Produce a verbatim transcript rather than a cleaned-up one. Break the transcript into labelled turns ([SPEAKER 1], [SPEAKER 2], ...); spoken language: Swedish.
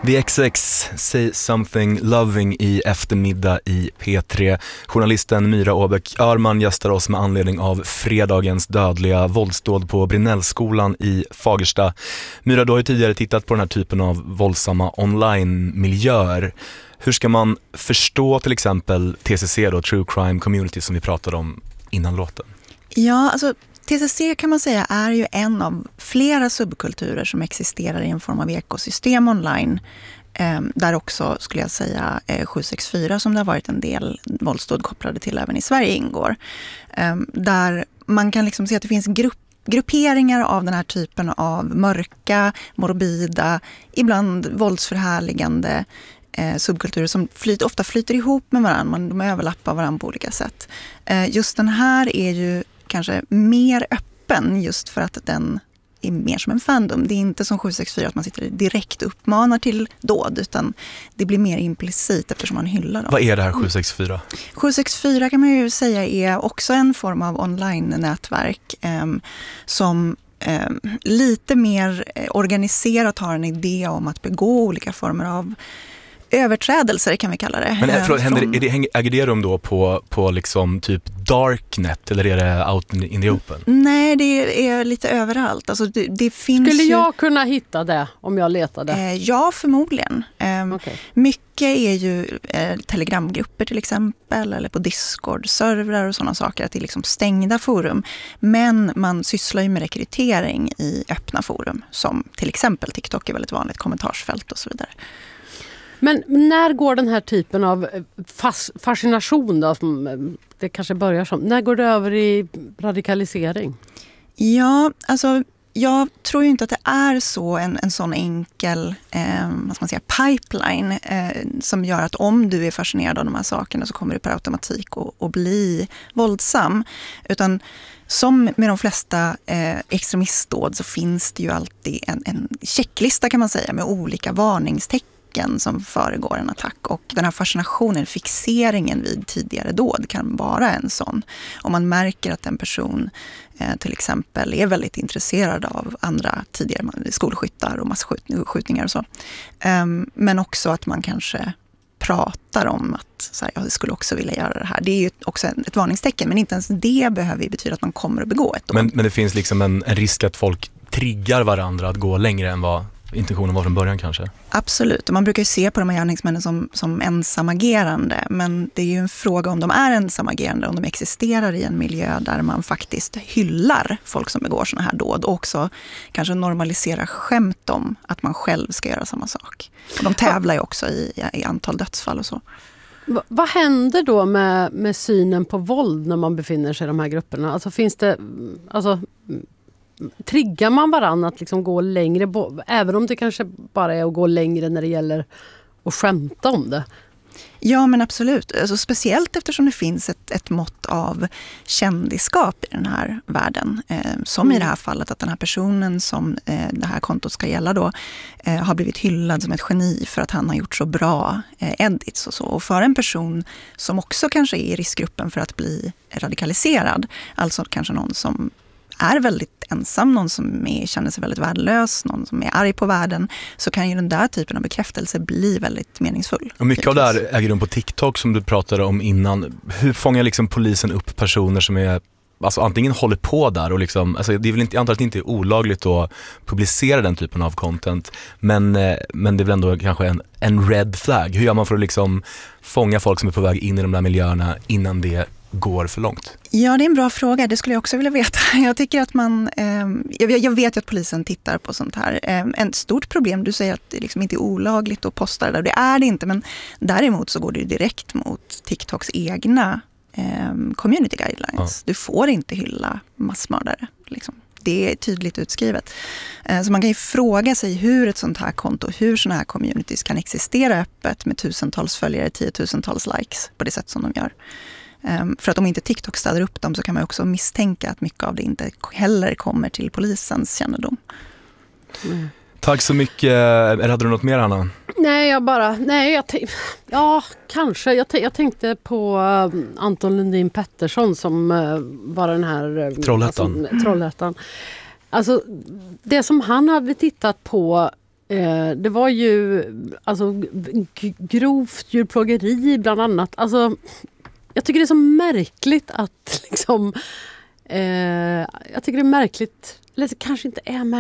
[SPEAKER 1] The X X, Say Something Loving i eftermiddag i P tre. Journalisten Myra Åbäck Örman gästar oss med anledning av fredagens dödliga våldsdåd på Brinnellskolan i Fagersta. Myra, du har ju tidigare tittat på den här typen av våldsamma online-miljöer. Hur ska man förstå till exempel T C C då, True Crime Community, som vi pratade om innan låten?
[SPEAKER 2] Ja, alltså T C C kan man säga är ju en av flera subkulturer som existerar i en form av ekosystem online. Eh, där också, skulle jag säga, eh, sju sex fyra, som det har varit en del våldsdåd kopplade till även i Sverige, ingår. Eh, där man kan liksom se att det finns grupp grupperingar av den här typen av mörka, morbida, ibland våldsförhärligande eh, subkulturer som flyt, ofta flyter ihop med varandra. De överlappar varandra på olika sätt. Eh, just den här är ju kanske mer öppen just för att den är mer som en fandom. Det är inte som sju sex fyra att man sitter direkt uppmanar till dåd, utan det blir mer implicit eftersom man hyllar dem.
[SPEAKER 1] Vad är det här sju sex fyra?
[SPEAKER 2] sju sex fyra kan man ju säga är också en form av online-nätverk eh, som eh, lite mer organiserat har en idé om att begå olika former av överträdelser, kan vi kalla det.
[SPEAKER 1] Men förlåt, händer, är det, äger det rum då på, på liksom typ darknet, eller är det out in the open?
[SPEAKER 2] Nej, det är lite överallt. Alltså det, det finns
[SPEAKER 3] Skulle jag
[SPEAKER 2] ju,
[SPEAKER 3] kunna hitta det om jag letade?
[SPEAKER 2] Eh, ja, förmodligen. Eh,
[SPEAKER 3] okay.
[SPEAKER 2] Mycket är ju eh, telegramgrupper till exempel, eller på Discord-servrar och sådana saker, att det är liksom stängda forum. Men man sysslar ju med rekrytering i öppna forum, som till exempel TikTok är väldigt vanligt, kommentarsfält och så vidare.
[SPEAKER 3] Men när går den här typen av fas- fascination då, som det kanske börjar som, när går det över i radikalisering?
[SPEAKER 2] Ja, alltså jag tror ju inte att det är så en, en sån enkel eh, vad ska man säga, pipeline eh, som gör att om du är fascinerad av de här sakerna så kommer du per automatik att bli våldsam. Utan som med de flesta eh, extremistdåd så finns det ju alltid en, en checklista, kan man säga, med olika varningstecken som föregår en attack, och den här fascinationen, fixeringen vid tidigare dåd kan vara en sån. Om man märker att en person eh, till exempel är väldigt intresserad av andra tidigare skolskyttar och massskjutningar och så. Um, men också att man kanske pratar om att så här, jag skulle också vilja göra det här. Det är ju också ett varningstecken, men inte ens det behöver betyda att man kommer att begå ett dåd.
[SPEAKER 1] Men, men det finns liksom en, en risk att folk triggar varandra att gå längre än vad intentionen var från början kanske? Absolut, och man brukar ju se på de här gärningsmännen som, som ensamagerande, men det är ju en fråga om de är ensamagerande, om de existerar i en miljö där man faktiskt hyllar folk som begår såna här dåd, och också kanske normaliserar skämt om att man själv ska göra samma sak. Och de tävlar ju också i, i antal dödsfall och så.
[SPEAKER 3] Va, vad händer då med, med synen på våld när man befinner sig i de här grupperna? Alltså finns det, alltså triggar man varann att liksom gå längre, även om det kanske bara är att gå längre när det gäller att skämta om det?
[SPEAKER 2] Ja, men absolut. Alltså, speciellt eftersom det finns ett, ett mått av kändisskap i den här världen. Eh, som mm. i det här fallet, att den här personen som eh, det här kontot ska gälla då eh, har blivit hyllad som ett geni för att han har gjort så bra eh, edits och så. Och för en person som också kanske är i riskgruppen för att bli radikaliserad, alltså kanske någon som är väldigt ensam, någon som är, känner sig väldigt värdelös, någon som är arg på världen, så kan ju den där typen av bekräftelse bli väldigt meningsfull. Och mycket av det här äger rum på TikTok som du pratade om innan. Hur fångar liksom polisen upp personer som är, alltså antingen håller på där och liksom, alltså det är väl inte, jag antar att det inte är olagligt att publicera den typen av content, men, men det är väl ändå kanske en, en red flag. Hur gör man för att liksom fånga folk som är på väg in i de där miljöerna innan det går för långt? Ja, det är en bra fråga. Det skulle jag också vilja veta. Jag tycker att man, eh, jag, jag vet ju att polisen tittar på sånt här. Eh, ett stort problem, du säger att det liksom inte är olagligt att posta det där. Det är det inte, men däremot så går det direkt mot TikToks egna eh, community guidelines. Ja. Du får inte hylla massmördare. Liksom. Det är tydligt utskrivet. Eh, så man kan ju fråga sig hur ett sånt här konto, hur såna här communities kan existera öppet med tusentals följare, tiotusentals likes på det sätt som de gör. Um, för att om inte TikTok ställer upp dem så kan man också misstänka att mycket av det inte heller kommer till polisens kännedom. Mm. Tack så mycket. Hade du något mer, Anna? Nej, jag bara... Nej, jag t- ja, kanske. Jag, t- jag tänkte på uh, Anton Lundin Pettersson som uh, var den här... Uh, Trollhättan. Alltså, Trollhättan. Alltså, det som han hade tittat på
[SPEAKER 3] Eh, det var ju alltså, g- grovt djurplågeri bland annat. Alltså, jag tycker det är så märkligt att liksom... Eh, jag tycker det är märkligt, eller det kanske inte är märkligt.